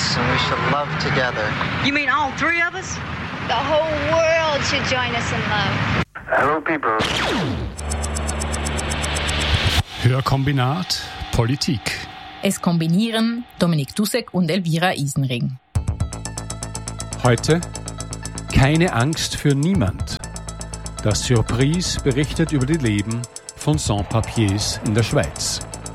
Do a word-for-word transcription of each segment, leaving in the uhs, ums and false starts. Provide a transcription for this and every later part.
us and we should love together. You mean all three of us? The whole world should join us in love. Hello, people. Hörkombinat Politik. Es kombinieren Dominik Dussek und Elvira Isenring. Heute keine Angst für niemand. Das Surprise berichtet über die Leben von Sans-Papiers in der Schweiz.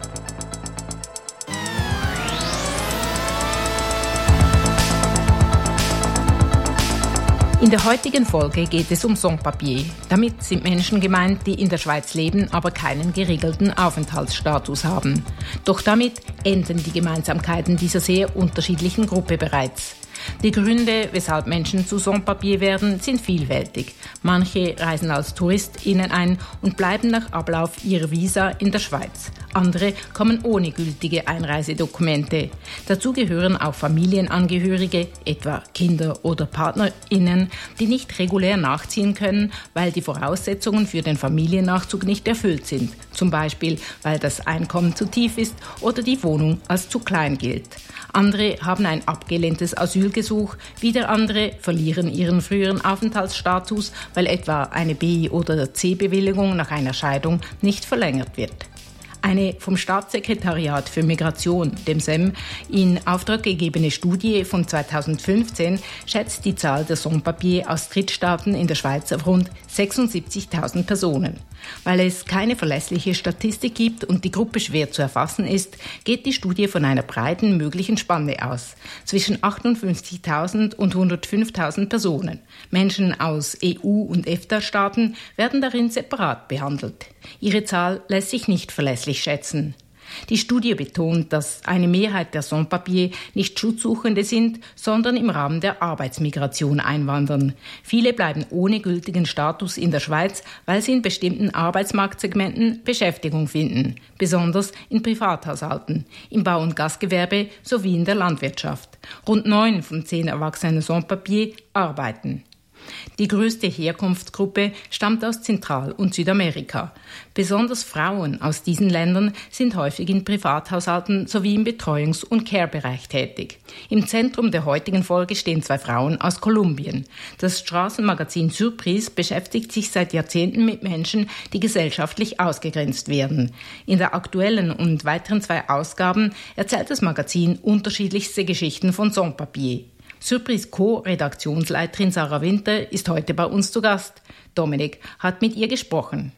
In der heutigen Folge geht es um Sans-Papiers. Damit sind Menschen gemeint, die in der Schweiz leben, aber keinen geregelten Aufenthaltsstatus haben. Doch damit enden die Gemeinsamkeiten dieser sehr unterschiedlichen Gruppe bereits. Die Gründe, weshalb Menschen zu Sans-Papiers werden, sind vielfältig. Manche reisen als TouristInnen ein und bleiben nach Ablauf ihrer Visa in der Schweiz. Andere kommen ohne gültige Einreisedokumente. Dazu gehören auch Familienangehörige, etwa Kinder oder PartnerInnen, die nicht regulär nachziehen können, weil die Voraussetzungen für den Familiennachzug nicht erfüllt sind. Zum Beispiel, weil das Einkommen zu tief ist oder die Wohnung als zu klein gilt. Andere haben ein abgelehntes Asylgesuch, wieder andere verlieren ihren früheren Aufenthaltsstatus, weil etwa eine B- oder C-Bewilligung nach einer Scheidung nicht verlängert wird. Eine vom Staatssekretariat für Migration, dem S E M, in Auftrag gegebene Studie von zweitausendfünfzehn schätzt die Zahl der Sans-Papiers aus Drittstaaten in der Schweiz auf rund sechsundsiebzigtausend Personen. Weil es keine verlässliche Statistik gibt und die Gruppe schwer zu erfassen ist, geht die Studie von einer breiten möglichen Spanne aus. Zwischen achtundfünfzigtausend und hundertfünftausend Personen. Menschen aus E U- und EFTA-Staaten werden darin separat behandelt. Ihre Zahl lässt sich nicht verlässlich schätzen. Die Studie betont, dass eine Mehrheit der Sans-Papiers nicht Schutzsuchende sind, sondern im Rahmen der Arbeitsmigration einwandern. Viele bleiben ohne gültigen Status in der Schweiz, weil sie in bestimmten Arbeitsmarktsegmenten Beschäftigung finden, besonders in Privathaushalten, im Bau- und Gastgewerbe sowie in der Landwirtschaft. Rund neun von zehn erwachsenen Sans-Papiers arbeiten. Die größte Herkunftsgruppe stammt aus Zentral- und Südamerika. Besonders Frauen aus diesen Ländern sind häufig in Privathaushalten sowie im Betreuungs- und Care-Bereich tätig. Im Zentrum der heutigen Folge stehen zwei Frauen aus Kolumbien. Das Straßenmagazin Surprise beschäftigt sich seit Jahrzehnten mit Menschen, die gesellschaftlich ausgegrenzt werden. In der aktuellen und weiteren zwei Ausgaben erzählt das Magazin unterschiedlichste Geschichten von Sans-Papiers. Surprise Co-Redaktionsleiterin Sarah Winter ist heute bei uns zu Gast. Dominik hat mit ihr gesprochen.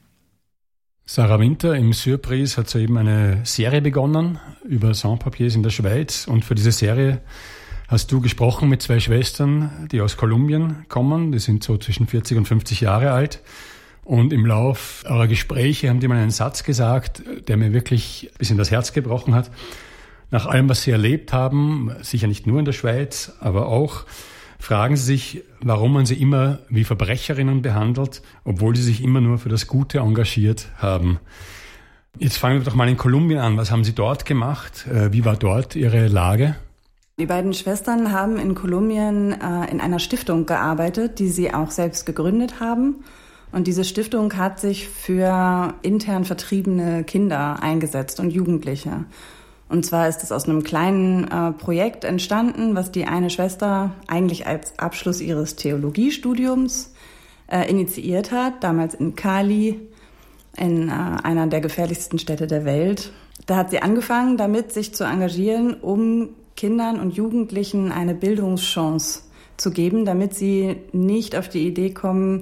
Sarah Winter, im Surprise hat soeben eine Serie begonnen über Sans-Papiers in der Schweiz. Und für diese Serie hast du gesprochen mit zwei Schwestern, die aus Kolumbien kommen. Die sind so zwischen vierzig und fünfzig Jahre alt. Und im Lauf eurer Gespräche haben die mal einen Satz gesagt, der mir wirklich ein bisschen das Herz gebrochen hat. Nach allem, was Sie erlebt haben, sicher nicht nur in der Schweiz, aber auch, fragen Sie sich, warum man Sie immer wie Verbrecherinnen behandelt, obwohl Sie sich immer nur für das Gute engagiert haben. Jetzt fangen wir doch mal in Kolumbien an. Was haben Sie dort gemacht? Wie war dort Ihre Lage? Die beiden Schwestern haben in Kolumbien äh, in einer Stiftung gearbeitet, die sie auch selbst gegründet haben. Und diese Stiftung hat sich für intern vertriebene Kinder eingesetzt und Jugendliche. Und zwar ist es aus einem kleinen äh, Projekt entstanden, was die eine Schwester eigentlich als Abschluss ihres Theologiestudiums äh, initiiert hat, damals in Cali, in äh, einer der gefährlichsten Städte der Welt. Da hat sie angefangen, damit sich zu engagieren, um Kindern und Jugendlichen eine Bildungschance zu geben, damit sie nicht auf die Idee kommen,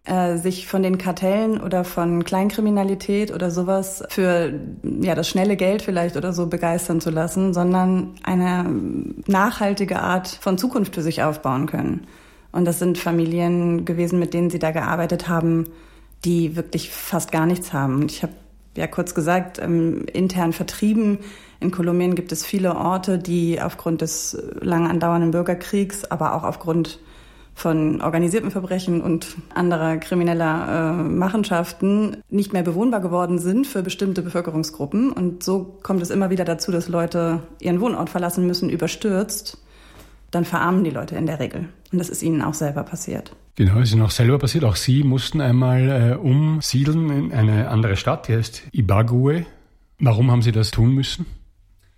sich von den Kartellen oder von Kleinkriminalität oder sowas für ja das schnelle Geld vielleicht oder so begeistern zu lassen, sondern eine nachhaltige Art von Zukunft für sich aufbauen können. Und das sind Familien gewesen, mit denen sie da gearbeitet haben, die wirklich fast gar nichts haben. Ich habe ja kurz gesagt, ähm, intern vertrieben. In Kolumbien gibt es viele Orte, die aufgrund des lang andauernden Bürgerkriegs, aber auch aufgrund von organisierten Verbrechen und anderer krimineller äh, Machenschaften nicht mehr bewohnbar geworden sind für bestimmte Bevölkerungsgruppen. Und so kommt es immer wieder dazu, dass Leute ihren Wohnort verlassen müssen, überstürzt. Dann verarmen die Leute in der Regel. Und das ist ihnen auch selber passiert. Genau, es ist ihnen auch selber passiert. Auch Sie mussten einmal äh, umsiedeln in eine andere Stadt, die heißt Ibagué. Warum haben Sie das tun müssen?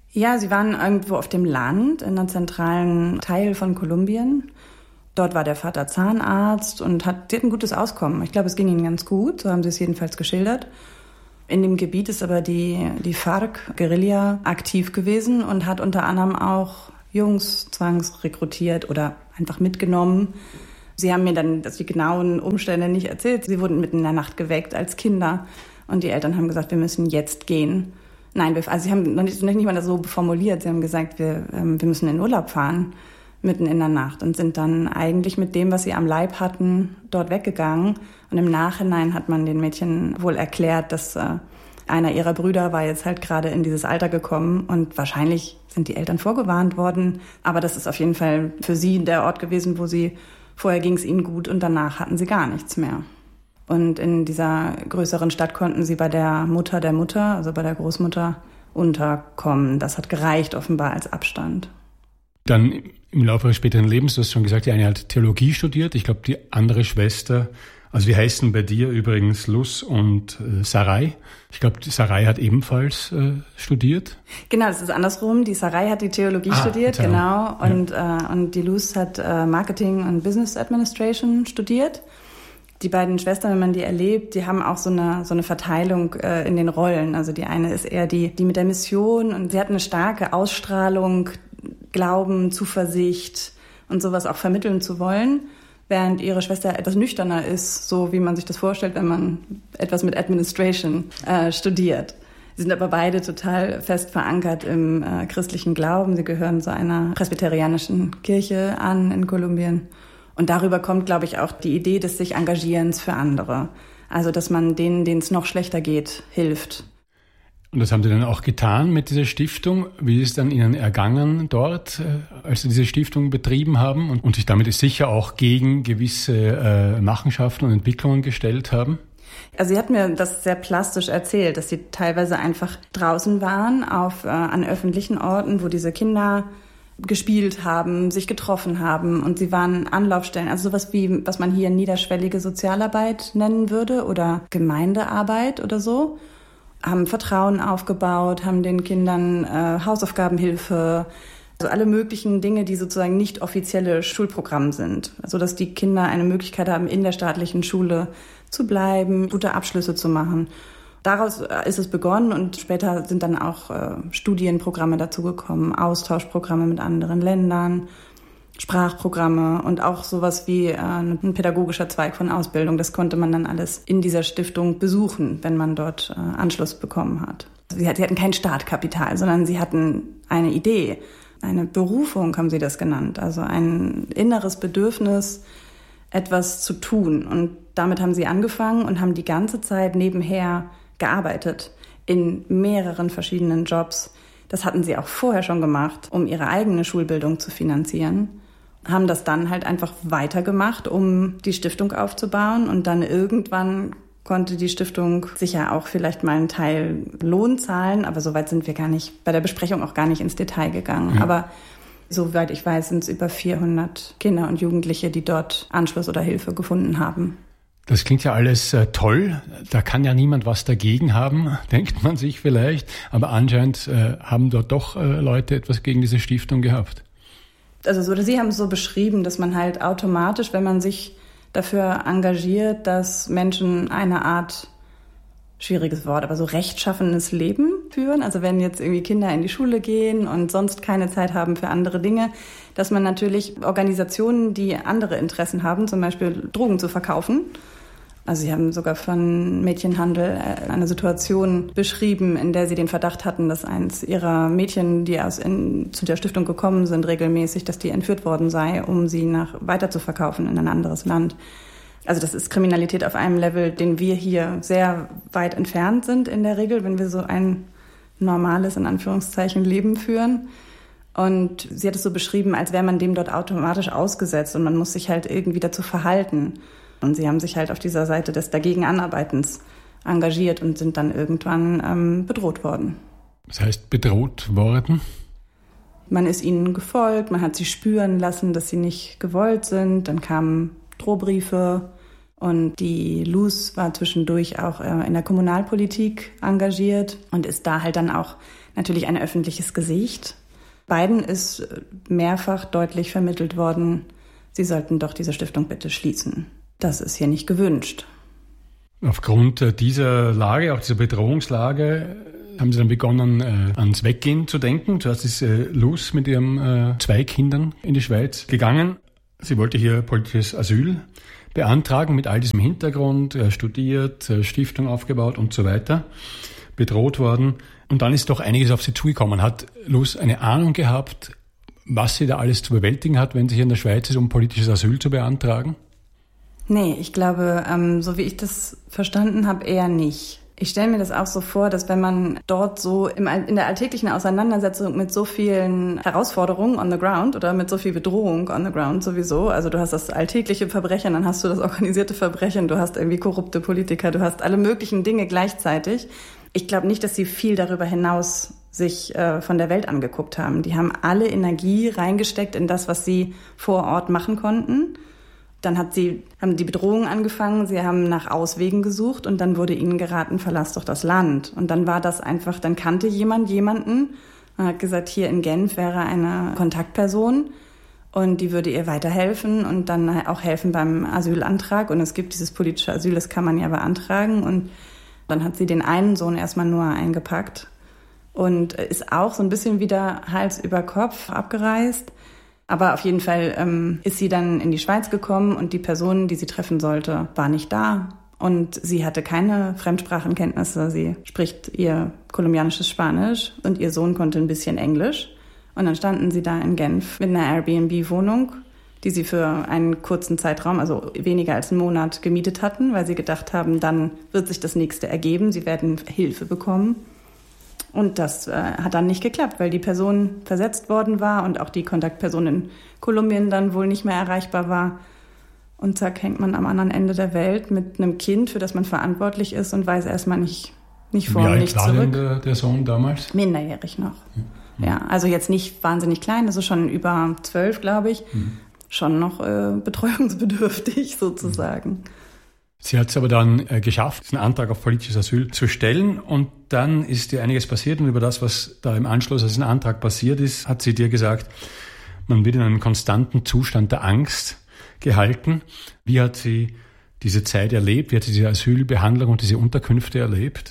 Ja, sie waren irgendwo auf dem Land, in einem zentralen Teil von Kolumbien. Dort war der Vater Zahnarzt und hat, die hatten ein gutes Auskommen. Ich glaube, es ging ihnen ganz gut, so haben sie es jedenfalls geschildert. In dem Gebiet ist aber die, die FARC-Guerilla aktiv gewesen und hat unter anderem auch Jungs zwangsrekrutiert oder einfach mitgenommen. Sie haben mir dann die genauen Umstände nicht erzählt. Sie wurden mitten in der Nacht geweckt als Kinder und die Eltern haben gesagt, wir müssen jetzt gehen. Nein, wir, also sie haben noch nicht, noch nicht mal das so formuliert. Sie haben gesagt, wir, ähm, wir müssen in Urlaub fahren, mitten in der Nacht, und sind dann eigentlich mit dem, was sie am Leib hatten, dort weggegangen. Und im Nachhinein hat man den Mädchen wohl erklärt, dass äh, einer ihrer Brüder war jetzt halt gerade in dieses Alter gekommen und wahrscheinlich sind die Eltern vorgewarnt worden. Aber das ist auf jeden Fall für sie der Ort gewesen, wo sie, vorher ging es ihnen gut und danach hatten sie gar nichts mehr. Und in dieser größeren Stadt konnten sie bei der Mutter der Mutter, also bei der Großmutter, unterkommen. Das hat gereicht offenbar als Abstand. Dann im Laufe ihres späteren Lebens, du hast schon gesagt, die eine hat Theologie studiert. Ich glaube, die andere Schwester, also wie heißen bei dir übrigens Luz und äh, Sarai. Ich glaube, Sarai hat ebenfalls äh, studiert. Genau, das ist andersrum. Die Sarai hat die Theologie ah, studiert, genau. Und, ja. äh, und die Luz hat äh, Marketing und Business Administration studiert. Die beiden Schwestern, wenn man die erlebt, die haben auch so eine, so eine Verteilung äh, in den Rollen. Also die eine ist eher die, die mit der Mission, und sie hat eine starke Ausstrahlung, Glauben, Zuversicht und sowas auch vermitteln zu wollen, während ihre Schwester etwas nüchterner ist, so wie man sich das vorstellt, wenn man etwas mit Administration äh, studiert. Sie sind aber beide total fest verankert im äh, christlichen Glauben. Sie gehören zu einer presbyterianischen Kirche an in Kolumbien. Und darüber kommt, glaube ich, auch die Idee des sich Engagierens für andere. Also, dass man denen, denen es noch schlechter geht, hilft. Und das haben Sie dann auch getan mit dieser Stiftung. Wie ist es dann Ihnen ergangen dort, als Sie diese Stiftung betrieben haben und, und sich damit sicher auch gegen gewisse äh, Machenschaften und Entwicklungen gestellt haben? Also sie hat mir das sehr plastisch erzählt, dass sie teilweise einfach draußen waren auf äh, an öffentlichen Orten, wo diese Kinder gespielt haben, sich getroffen haben, und sie waren Anlaufstellen, also sowas wie, was man hier niederschwellige Sozialarbeit nennen würde oder Gemeindearbeit oder so, haben Vertrauen aufgebaut, haben den Kindern äh, Hausaufgabenhilfe, also alle möglichen Dinge, die sozusagen nicht offizielle Schulprogramm sind, also dass die Kinder eine Möglichkeit haben, in der staatlichen Schule zu bleiben, gute Abschlüsse zu machen. Daraus ist es begonnen, und später sind dann auch äh, Studienprogramme dazugekommen, Austauschprogramme mit anderen Ländern, Sprachprogramme und auch sowas wie äh, ein pädagogischer Zweig von Ausbildung. Das konnte man dann alles in dieser Stiftung besuchen, wenn man dort äh, Anschluss bekommen hat. Sie, hat. sie hatten kein Startkapital, sondern sie hatten eine Idee, eine Berufung, haben sie das genannt, also ein inneres Bedürfnis, etwas zu tun. Und damit haben sie angefangen und haben die ganze Zeit nebenher gearbeitet in mehreren verschiedenen Jobs. Das hatten sie auch vorher schon gemacht, um ihre eigene Schulbildung zu finanzieren. Haben das dann halt einfach weitergemacht, um die Stiftung aufzubauen. Und dann irgendwann konnte die Stiftung sicher auch vielleicht mal einen Teil Lohn zahlen. Aber soweit sind wir gar nicht, bei der Besprechung auch gar nicht ins Detail gegangen. Ja. Aber soweit ich weiß, sind es über vierhundert Kinder und Jugendliche, die dort Anschluss oder Hilfe gefunden haben. Das klingt ja alles äh, toll. Da kann ja niemand was dagegen haben, denkt man sich vielleicht. Aber anscheinend äh, haben dort doch äh, Leute etwas gegen diese Stiftung gehabt. Also so, Sie haben es so beschrieben, dass man halt automatisch, wenn man sich dafür engagiert, dass Menschen eine Art, schwieriges Wort, aber so rechtschaffenes Leben führen. Also wenn jetzt irgendwie Kinder in die Schule gehen und sonst keine Zeit haben für andere Dinge, dass man natürlich Organisationen, die andere Interessen haben, zum Beispiel Drogen zu verkaufen. Also sie haben sogar von Mädchenhandel eine Situation beschrieben, in der sie den Verdacht hatten, dass eins ihrer Mädchen, die aus in, zu der Stiftung gekommen sind, regelmäßig, dass die entführt worden sei, um sie nach weiter zu verkaufen in ein anderes Land. Also das ist Kriminalität auf einem Level, den wir hier sehr weit entfernt sind in der Regel, wenn wir so ein normales, in Anführungszeichen, Leben führen. Und sie hat es so beschrieben, als wäre man dem dort automatisch ausgesetzt und man muss sich halt irgendwie dazu verhalten. Und sie haben sich halt auf dieser Seite des Dagegenanarbeitens engagiert und sind dann irgendwann ähm, bedroht worden. Das heißt bedroht worden? Man ist ihnen gefolgt, man hat sie spüren lassen, dass sie nicht gewollt sind. Dann kamen Drohbriefe. Und die Luz war zwischendurch auch in der Kommunalpolitik engagiert und ist da halt dann auch natürlich ein öffentliches Gesicht. Beiden ist mehrfach deutlich vermittelt worden, sie sollten doch diese Stiftung bitte schließen. Das ist hier nicht gewünscht. Aufgrund dieser Lage, auch dieser Bedrohungslage, haben Sie dann begonnen, äh, ans Weggehen zu denken. Zuerst ist äh, Luz mit ihren äh, zwei Kindern in die Schweiz gegangen. Sie wollte hier politisches Asyl beantragen mit all diesem Hintergrund, äh, studiert, äh, Stiftung aufgebaut und so weiter, bedroht worden. Und dann ist doch einiges auf sie zugekommen. Hat Luz eine Ahnung gehabt, was sie da alles zu bewältigen hat, wenn sie hier in der Schweiz ist, um politisches Asyl zu beantragen? Nee, ich glaube, ähm, so wie ich das verstanden habe, eher nicht. Ich stelle mir das auch so vor, dass wenn man dort so im, in der alltäglichen Auseinandersetzung mit so vielen Herausforderungen on the ground oder mit so viel Bedrohung on the ground sowieso, also du hast das alltägliche Verbrechen, dann hast du das organisierte Verbrechen, du hast irgendwie korrupte Politiker, du hast alle möglichen Dinge gleichzeitig. Ich glaube nicht, dass sie viel darüber hinaus sich äh, von der Welt angeguckt haben. Die haben alle Energie reingesteckt in das, was sie vor Ort machen konnten. Dann hat sie, haben die Bedrohungen angefangen, sie haben nach Auswegen gesucht und dann wurde ihnen geraten, verlass doch das Land. Und dann war das einfach, dann kannte jemand jemanden, hat gesagt, hier in Genf wäre eine Kontaktperson und die würde ihr weiterhelfen und dann auch helfen beim Asylantrag. Und es gibt dieses politische Asyl, das kann man ja beantragen. Und dann hat sie den einen Sohn erstmal nur eingepackt und ist auch so ein bisschen wieder Hals über Kopf abgereist. Aber auf jeden Fall ähm, ist sie dann in die Schweiz gekommen und die Person, die sie treffen sollte, war nicht da. Und sie hatte keine Fremdsprachenkenntnisse. Sie spricht ihr kolumbianisches Spanisch und ihr Sohn konnte ein bisschen Englisch. Und dann standen sie da in Genf mit einer Airbnb-Wohnung, die sie für einen kurzen Zeitraum, also weniger als einen Monat, gemietet hatten, weil sie gedacht haben, dann wird sich das Nächste ergeben, sie werden Hilfe bekommen. Und das äh, hat dann nicht geklappt, weil die Person versetzt worden war und auch die Kontaktperson in Kolumbien dann wohl nicht mehr erreichbar war. Und zack, hängt man am anderen Ende der Welt mit einem Kind, für das man verantwortlich ist und weiß erstmal nicht, nicht vor und nicht zurück. Wie alt war denn der, der Sohn damals? Minderjährig noch. Mhm. Ja, also jetzt nicht wahnsinnig klein, also schon über zwölf, glaube ich. Mhm. Schon noch äh, betreuungsbedürftig sozusagen. Mhm. Sie hat es aber dann äh, geschafft, einen Antrag auf politisches Asyl zu stellen und dann ist dir einiges passiert und über das, was da im Anschluss als ein Antrag passiert ist, hat sie dir gesagt, man wird in einem konstanten Zustand der Angst gehalten. Wie hat sie diese Zeit erlebt? Wie hat sie diese Asylbehandlung und diese Unterkünfte erlebt?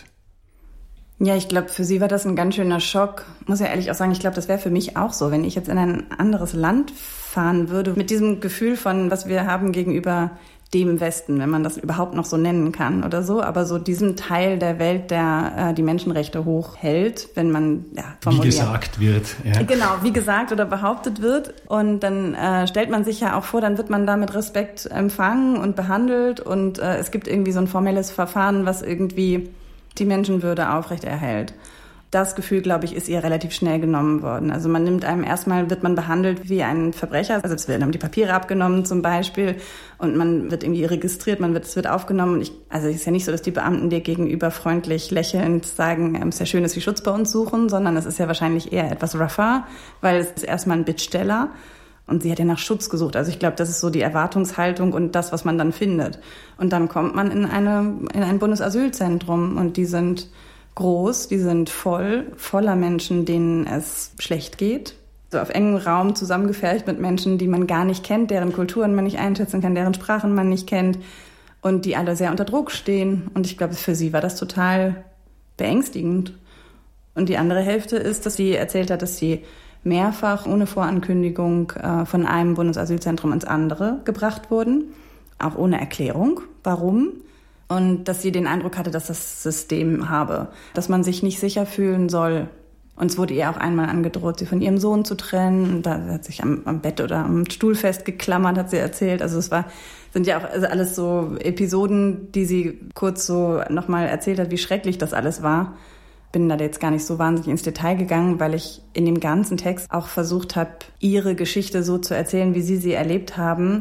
Ja, ich glaube, für sie war das ein ganz schöner Schock. Muss ja ehrlich auch sagen, ich glaube, das wäre für mich auch so, wenn ich jetzt in ein anderes Land fahren würde, mit diesem Gefühl von, was wir haben gegenüber dem Westen, wenn man das überhaupt noch so nennen kann oder so, aber so diesem Teil der Welt, der äh, die Menschenrechte hochhält, wenn man ja, formuliert. Wie gesagt wird. Ja. Genau, wie gesagt oder behauptet wird. Und dann äh, stellt man sich ja auch vor, dann wird man da mit Respekt empfangen und behandelt und äh, es gibt irgendwie so ein formelles Verfahren, was irgendwie die Menschenwürde aufrechterhält. Das Gefühl, glaube ich, ist ihr relativ schnell genommen worden. Also man nimmt einem erstmal, wird man behandelt wie ein Verbrecher. Also es werden einem die Papiere abgenommen zum Beispiel und man wird irgendwie registriert, man wird, es wird aufgenommen. Ich, also es ist ja nicht so, dass die Beamten dir gegenüber freundlich lächelnd sagen, es ist ja schön, dass sie Schutz bei uns suchen, sondern es ist ja wahrscheinlich eher etwas rougher, weil es ist erstmal ein Bittsteller. Und sie hat ja nach Schutz gesucht. Also ich glaube, das ist so die Erwartungshaltung und das, was man dann findet. Und dann kommt man in eine in ein Bundesasylzentrum und die sind groß, die sind voll, voller Menschen, denen es schlecht geht. So auf engem Raum zusammengefercht mit Menschen, die man gar nicht kennt, deren Kulturen man nicht einschätzen kann, deren Sprachen man nicht kennt und die alle sehr unter Druck stehen. Und ich glaube, für sie war das total beängstigend. Und die andere Hälfte ist, dass sie erzählt hat, dass sie mehrfach ohne Vorankündigung äh, von einem Bundesasylzentrum ins andere gebracht wurden, auch ohne Erklärung. Warum? Und dass sie den Eindruck hatte, dass das System habe, dass man sich nicht sicher fühlen soll. Und es wurde ihr auch einmal angedroht, sie von ihrem Sohn zu trennen. Da hat sich am, am Bett oder am Stuhl festgeklammert, hat sie erzählt. Also es war, sind ja auch also alles so Episoden, die sie kurz so nochmal erzählt hat, wie schrecklich das alles war. Bin da jetzt gar nicht so wahnsinnig ins Detail gegangen, weil ich in dem ganzen Text auch versucht habe, ihre Geschichte so zu erzählen, wie sie sie erlebt haben,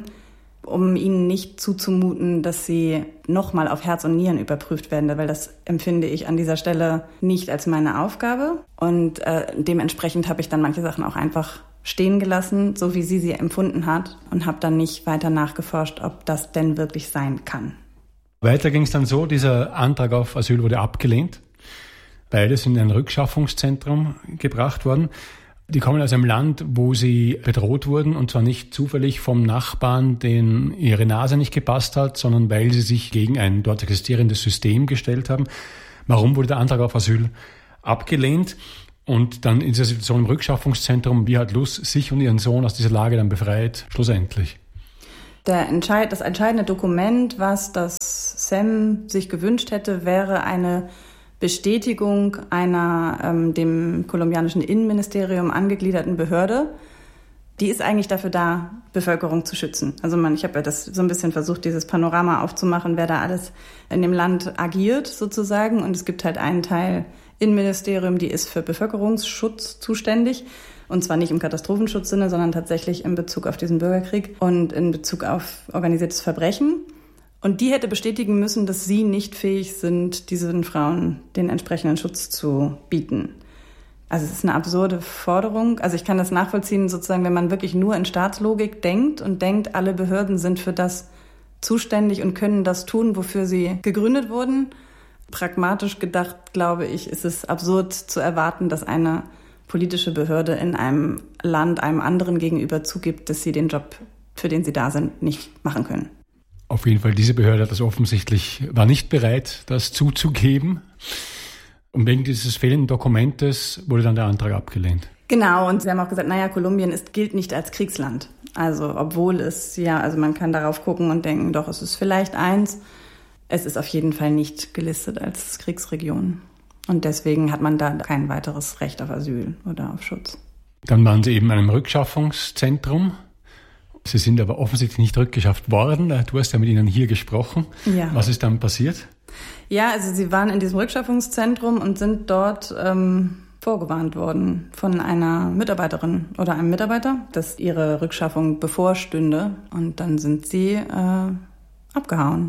um ihnen nicht zuzumuten, dass sie nochmal auf Herz und Nieren überprüft werden, weil das empfinde ich an dieser Stelle nicht als meine Aufgabe. Und äh, dementsprechend habe ich dann manche Sachen auch einfach stehen gelassen, so wie sie sie empfunden hat, und habe dann nicht weiter nachgeforscht, ob das denn wirklich sein kann. Weiter ging es dann so, dieser Antrag auf Asyl wurde abgelehnt. Beide sind in ein Rückschaffungszentrum gebracht worden. Die kommen aus einem Land, wo sie bedroht wurden, und zwar nicht zufällig vom Nachbarn, den ihre Nase nicht gepasst hat, sondern weil sie sich gegen ein dort existierendes System gestellt haben. Warum wurde der Antrag auf Asyl abgelehnt? Und dann in dieser Situation im Rückschaffungszentrum, wie hat Luz sich und ihren Sohn aus dieser Lage dann befreit, schlussendlich? Der Entscheid, das entscheidende Dokument, was das Sam sich gewünscht hätte, wäre eine Bestätigung einer ähm, dem kolumbianischen Innenministerium angegliederten Behörde. Die ist eigentlich dafür da, Bevölkerung zu schützen. Also man, ich habe ja das so ein bisschen versucht, dieses Panorama aufzumachen, wer da alles in dem Land agiert sozusagen. Und es gibt halt einen Teil Innenministerium, die ist für Bevölkerungsschutz zuständig. Und zwar nicht im Katastrophenschutzsinne, sondern tatsächlich in Bezug auf diesen Bürgerkrieg und in Bezug auf organisiertes Verbrechen. Und die hätte bestätigen müssen, dass sie nicht fähig sind, diesen Frauen den entsprechenden Schutz zu bieten. Also es ist eine absurde Forderung. Also ich kann das nachvollziehen, sozusagen, wenn man wirklich nur in Staatslogik denkt und denkt, alle Behörden sind für das zuständig und können das tun, wofür sie gegründet wurden. Pragmatisch gedacht, glaube ich, ist es absurd zu erwarten, dass eine politische Behörde in einem Land einem anderen gegenüber zugibt, dass sie den Job, für den sie da sind, nicht machen können. Auf jeden Fall, diese Behörde hat das offensichtlich, war nicht bereit, das zuzugeben. Und wegen dieses fehlenden Dokumentes wurde dann der Antrag abgelehnt. Genau, und sie haben auch gesagt, naja, Kolumbien ist, gilt nicht als Kriegsland. Also obwohl es, ja, also man kann darauf gucken und denken, doch, es ist vielleicht eins. Es ist auf jeden Fall nicht gelistet als Kriegsregion. Und deswegen hat man da kein weiteres Recht auf Asyl oder auf Schutz. Dann waren Sie eben in einem Rückschaffungszentrum. Sie sind aber offensichtlich nicht rückgeschafft worden. Du hast ja mit ihnen hier gesprochen. Ja. Was ist dann passiert? Ja, also sie waren in diesem Rückschaffungszentrum und sind dort ähm, vorgewarnt worden von einer Mitarbeiterin oder einem Mitarbeiter, dass ihre Rückschaffung bevorstünde. Und dann sind sie äh, abgehauen.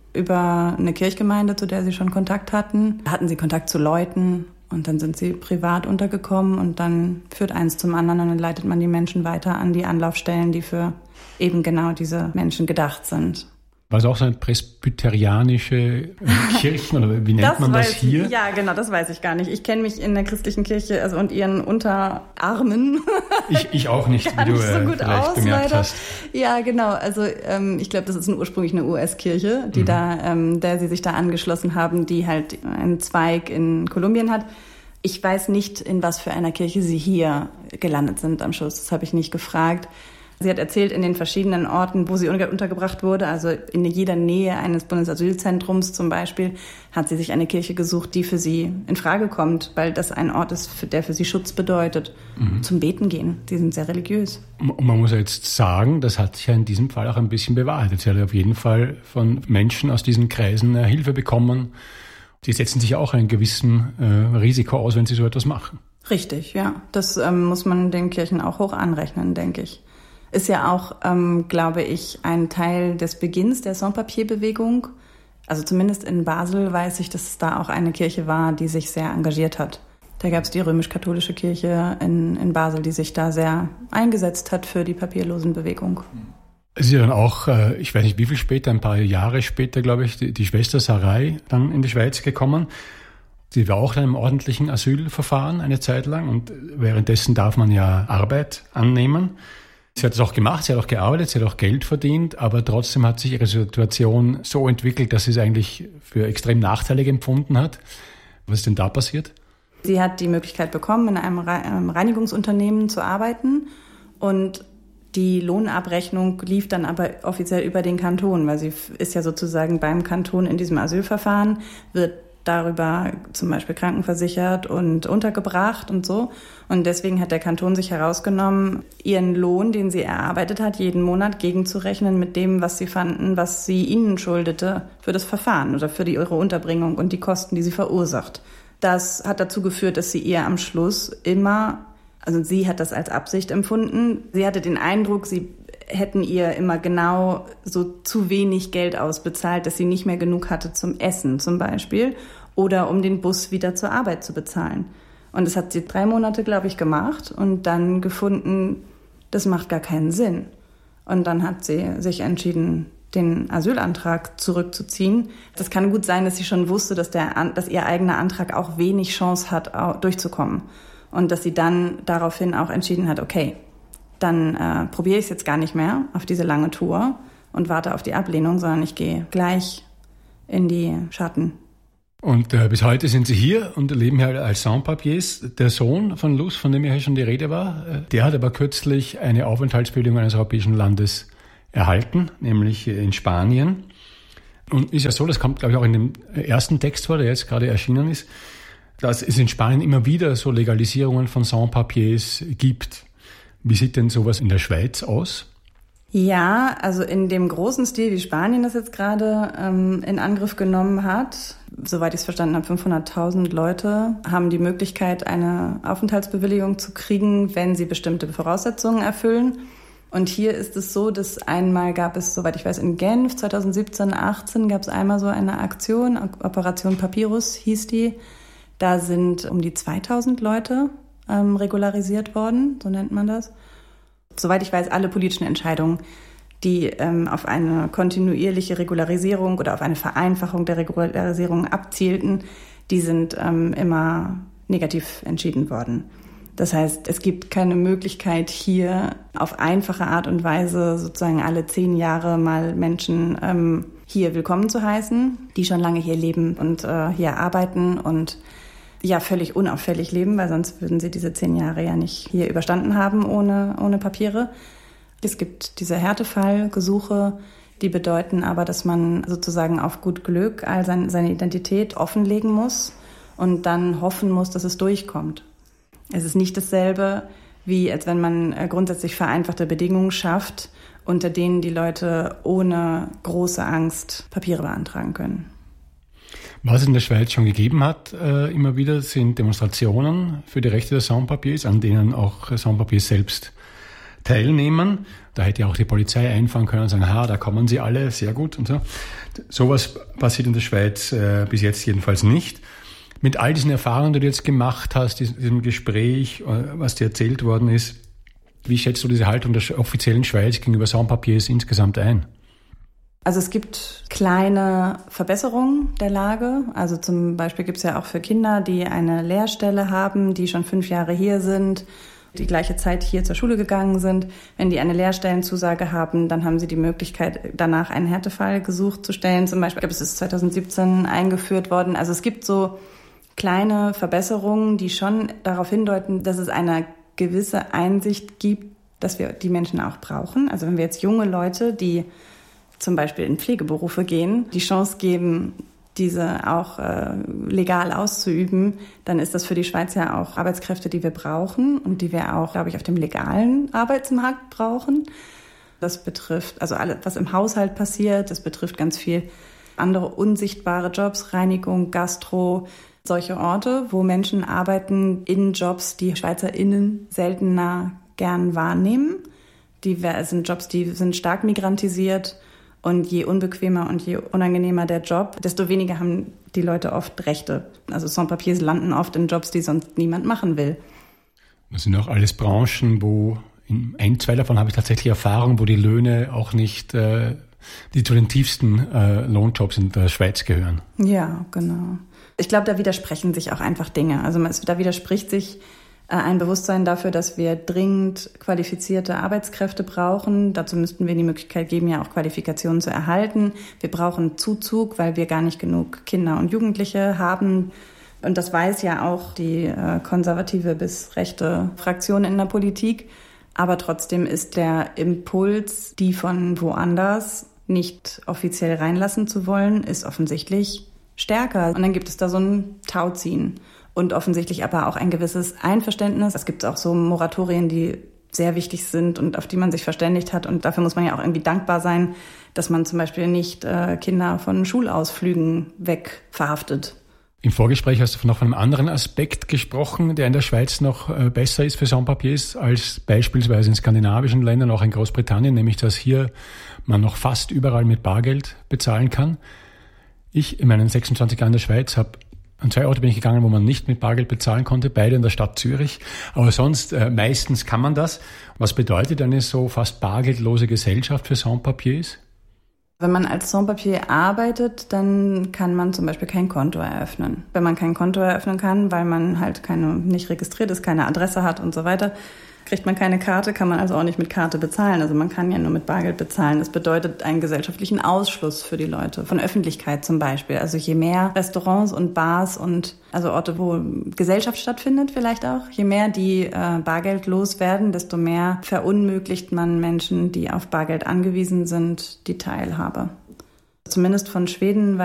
Über eine Kirchgemeinde, zu der sie schon Kontakt hatten, hatten sie Kontakt zu Leuten und dann sind sie privat untergekommen und dann führt eins zum anderen und dann leitet man die Menschen weiter an die Anlaufstellen, die für eben genau diese Menschen gedacht sind. War es auch so eine presbyterianische Kirchen oder wie nennt das man das hier? Ich, ja, genau, das weiß ich gar nicht. Ich kenne mich in der christlichen Kirche also und ihren Unterarmen. Ich, ich auch nicht, wie du nicht so gut vielleicht aus, bemerkt leider. hast. Ja, genau. Also ähm, ich glaube, das ist ursprünglich eine U S-Kirche, die mhm. da, ähm, der sie sich da angeschlossen haben, die halt einen Zweig in Kolumbien hat. Ich weiß nicht, in was für einer Kirche sie hier gelandet sind am Schluss. Das habe ich nicht gefragt. Sie hat erzählt, in den verschiedenen Orten, wo sie untergebracht wurde, also in jeder Nähe eines Bundesasylzentrums zum Beispiel, hat sie sich eine Kirche gesucht, die für sie in Frage kommt, weil das ein Ort ist, der für sie Schutz bedeutet. Mhm. Zum Beten gehen. Sie sind sehr religiös. Und man muss ja jetzt sagen, das hat sich ja in diesem Fall auch ein bisschen bewahrheitet. Sie hat auf jeden Fall von Menschen aus diesen Kreisen Hilfe bekommen. Sie setzen sich auch einem gewissen äh, Risiko aus, wenn sie so etwas machen. Richtig, ja. Das ähm, muss man den Kirchen auch hoch anrechnen, denke ich. Ist ja auch, ähm, glaube ich, ein Teil des Beginns der Sans-Papier-Bewegung. Also zumindest in Basel weiß ich, dass es da auch eine Kirche war, die sich sehr engagiert hat. Da gab es die römisch-katholische Kirche in, in Basel, die sich da sehr eingesetzt hat für die Papierlosenbewegung. Es ist ja dann auch, ich weiß nicht wie viel später, ein paar Jahre später, glaube ich, die, die Schwester Sarai dann in die Schweiz gekommen. Sie war auch in einem ordentlichen Asylverfahren eine Zeit lang und währenddessen darf man ja Arbeit annehmen. Sie hat es auch gemacht, sie hat auch gearbeitet, sie hat auch Geld verdient, aber trotzdem hat sich ihre Situation so entwickelt, dass sie es eigentlich für extrem nachteilig empfunden hat. Was ist denn da passiert? Sie hat die Möglichkeit bekommen, in einem Reinigungsunternehmen zu arbeiten und die Lohnabrechnung lief dann aber offiziell über den Kanton, weil sie ist ja sozusagen beim Kanton in diesem Asylverfahren, wird darüber zum Beispiel krankenversichert und untergebracht und so. Und deswegen hat der Kanton sich herausgenommen, ihren Lohn, den sie erarbeitet hat, jeden Monat gegenzurechnen mit dem, was sie fanden, was sie ihnen schuldete für das Verfahren oder für die, ihre Unterbringung und die Kosten, die sie verursacht. Das hat dazu geführt, dass sie ihr am Schluss immer, also sie hat das als Absicht empfunden, sie hatte den Eindruck, sie hätten ihr immer genau so zu wenig Geld ausbezahlt, dass sie nicht mehr genug hatte zum Essen zum Beispiel oder um den Bus wieder zur Arbeit zu bezahlen. Und das hat sie drei Monate, glaube ich, gemacht und dann gefunden, das macht gar keinen Sinn. Und dann hat sie sich entschieden, den Asylantrag zurückzuziehen. Das kann gut sein, dass sie schon wusste, dass, der, dass ihr eigener Antrag auch wenig Chance hat, durchzukommen. Und dass sie dann daraufhin auch entschieden hat, okay, dann äh, probiere ich es jetzt gar nicht mehr auf diese lange Tour und warte auf die Ablehnung, sondern ich gehe gleich in die Schatten. Und äh, bis heute sind Sie hier und leben hier als Sans-Papiers. Der Sohn von Luz, von dem ja schon die Rede war, äh, der hat aber kürzlich eine Aufenthaltsbewilligung eines europäischen Landes erhalten, nämlich in Spanien. Und ist ja so, das kommt, glaube ich, auch in dem ersten Text vor, der jetzt gerade erschienen ist, dass es in Spanien immer wieder so Legalisierungen von Sans-Papiers gibt. Wie sieht denn sowas in der Schweiz aus? Ja, also in dem großen Stil, wie Spanien das jetzt gerade ähm, in Angriff genommen hat, soweit ich es verstanden habe, fünfhunderttausend Leute haben die Möglichkeit, eine Aufenthaltsbewilligung zu kriegen, wenn sie bestimmte Voraussetzungen erfüllen. Und hier ist es so, dass einmal gab es, soweit ich weiß, in Genf zweitausendsiebzehn, achtzehn gab es einmal so eine Aktion, Operation Papyrus hieß die. Da sind um die zweitausend Leute ähm, regularisiert worden, so nennt man das. Soweit ich weiß, alle politischen Entscheidungen, die ähm, auf eine kontinuierliche Regularisierung oder auf eine Vereinfachung der Regularisierung abzielten, die sind ähm, immer negativ entschieden worden. Das heißt, es gibt keine Möglichkeit, hier auf einfache Art und Weise sozusagen alle zehn Jahre mal Menschen ähm, hier willkommen zu heißen, die schon lange hier leben und äh, hier arbeiten und ja völlig unauffällig leben, weil sonst würden sie diese zehn Jahre ja nicht hier überstanden haben ohne, ohne Papiere. Es gibt diese Härtefallgesuche, die bedeuten aber, dass man sozusagen auf gut Glück all sein, seine Identität offenlegen muss und dann hoffen muss, dass es durchkommt. Es ist nicht dasselbe, wie als wenn man grundsätzlich vereinfachte Bedingungen schafft, unter denen die Leute ohne große Angst Papiere beantragen können. Was es in der Schweiz schon gegeben hat, äh, immer wieder, sind Demonstrationen für die Rechte der Sans-Papiers, an denen auch Sans-Papiers selbst teilnehmen. Da hätte auch die Polizei einfahren können und sagen, ha, da kommen sie alle, sehr gut und so. Sowas passiert in der Schweiz äh, bis jetzt jedenfalls nicht. Mit all diesen Erfahrungen, die du jetzt gemacht hast, diesem Gespräch, äh, was dir erzählt worden ist, wie schätzt du diese Haltung der offiziellen Schweiz gegenüber Sans-Papiers insgesamt ein? Also es gibt kleine Verbesserungen der Lage. Also zum Beispiel gibt es ja auch für Kinder, die eine Lehrstelle haben, die schon fünf Jahre hier sind, die gleiche Zeit hier zur Schule gegangen sind. Wenn die eine Lehrstellenzusage haben, dann haben sie die Möglichkeit, danach einen Härtefallgesuch zu stellen. Zum Beispiel, ich glaube, es ist zweitausendsiebzehn eingeführt worden. Also es gibt so kleine Verbesserungen, die schon darauf hindeuten, dass es eine gewisse Einsicht gibt, dass wir die Menschen auch brauchen. Also wenn wir jetzt junge Leute, die zum Beispiel in Pflegeberufe gehen, die Chance geben, diese auch äh, legal auszuüben, dann ist das für die Schweiz ja auch Arbeitskräfte, die wir brauchen und die wir auch, glaube ich, auf dem legalen Arbeitsmarkt brauchen. Das betrifft also alles, was im Haushalt passiert, das betrifft ganz viel andere unsichtbare Jobs, Reinigung, Gastro, solche Orte, wo Menschen arbeiten in Jobs, die SchweizerInnen seltener gern wahrnehmen. Die sind Jobs, die sind stark migrantisiert. Und je unbequemer und je unangenehmer der Job, desto weniger haben die Leute oft Rechte. Also Sans-Papiers landen oft in Jobs, die sonst niemand machen will. Das sind auch alles Branchen, wo in ein, zwei davon habe ich tatsächlich Erfahrung, wo die Löhne auch nicht äh, die zu den tiefsten äh, Lohnjobs in der Schweiz gehören. Ja, genau. Ich glaube, da widersprechen sich auch einfach Dinge. Also es, da widerspricht sich ein Bewusstsein dafür, dass wir dringend qualifizierte Arbeitskräfte brauchen. Dazu müssten wir die Möglichkeit geben, ja auch Qualifikationen zu erhalten. Wir brauchen Zuzug, weil wir gar nicht genug Kinder und Jugendliche haben. Und das weiß ja auch die äh, konservative bis rechte Fraktion in der Politik. Aber trotzdem ist der Impuls, die von woanders nicht offiziell reinlassen zu wollen, ist offensichtlich stärker. Und dann gibt es da so ein Tauziehen. Und offensichtlich aber auch ein gewisses Einverständnis. Es gibt auch so Moratorien, die sehr wichtig sind und auf die man sich verständigt hat. Und dafür muss man ja auch irgendwie dankbar sein, dass man zum Beispiel nicht äh, Kinder von Schulausflügen wegverhaftet. Im Vorgespräch hast du noch von einem anderen Aspekt gesprochen, der in der Schweiz noch äh, besser ist für Sans-Papiers als beispielsweise in skandinavischen Ländern, auch in Großbritannien, nämlich dass hier man noch fast überall mit Bargeld bezahlen kann. Ich in meinen sechsundzwanzig Jahren in der Schweiz habe An zwei Orte bin ich gegangen, wo man nicht mit Bargeld bezahlen konnte, beide in der Stadt Zürich. Aber sonst, äh, meistens kann man das. Was bedeutet eine so fast bargeldlose Gesellschaft für Sans-Papiers? Wenn man als Sans-Papier arbeitet, dann kann man zum Beispiel kein Konto eröffnen. Wenn man kein Konto eröffnen kann, weil man halt keine, nicht registriert ist, keine Adresse hat und so weiter, kriegt man keine Karte, kann man also auch nicht mit Karte bezahlen. Also man kann ja nur mit Bargeld bezahlen. Das bedeutet einen gesellschaftlichen Ausschluss für die Leute, von Öffentlichkeit zum Beispiel. Also je mehr Restaurants und Bars und also Orte, wo Gesellschaft stattfindet vielleicht auch, je mehr die äh, bargeldlos werden, desto mehr verunmöglicht man Menschen, die auf Bargeld angewiesen sind, die Teilhabe. Zumindest von Schweden